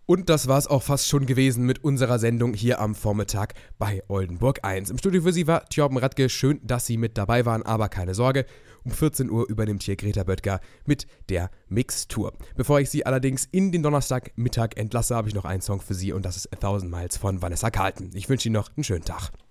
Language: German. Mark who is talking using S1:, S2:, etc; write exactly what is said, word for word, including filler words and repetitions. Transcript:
S1: Und das war's auch fast schon gewesen mit unserer Sendung hier am Vormittag bei Oldenburg eins. Im Studio für Sie war Thjörben Radke. Schön, dass Sie mit dabei waren, aber keine Sorge, um vierzehn Uhr übernimmt hier Greta Böttger mit der Mixtur. Bevor ich Sie allerdings in den Donnerstagmittag entlasse, habe ich noch einen Song für Sie und das ist A Thousand Miles von Vanessa Carlton. Ich wünsche Ihnen noch einen schönen Tag.